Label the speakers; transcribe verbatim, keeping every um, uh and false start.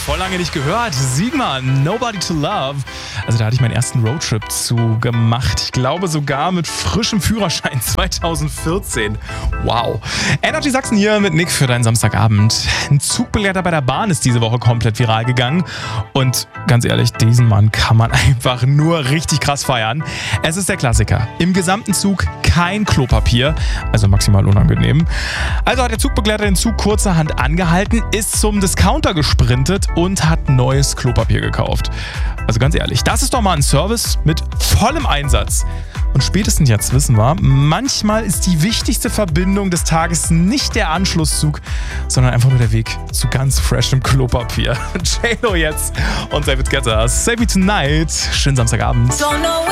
Speaker 1: voll lange nicht gehört. Sigma, Nobody to Love. Also da hatte ich meinen ersten Roadtrip zu gemacht. Ich glaube sogar mit frischem Führerschein zwanzig vierzehn. Wow. Energy Sachsen hier mit Nick für deinen Samstagabend. Ein Zugbegleiter bei der Bahn ist diese Woche komplett viral gegangen. Und ganz ehrlich, diesen Mann kann man einfach nur richtig krass feiern. Es ist der Klassiker. Im gesamten Zug kein Klopapier. Also maximal unangenehm. Also hat der Zugbegleiter den Zug kurzerhand angehalten, ist zum Discounter gesprintet und hat neues Klopapier gekauft. Also ganz ehrlich, das ist doch mal ein Service mit vollem Einsatz. Und spätestens jetzt wissen wir, manchmal ist die wichtigste Verbindung des Tages nicht der Anschlusszug, sondern einfach nur der Weg zu ganz freshem Klopapier. J-Lo jetzt und David Guetta. Save Me Tonight. Schönen Samstagabend.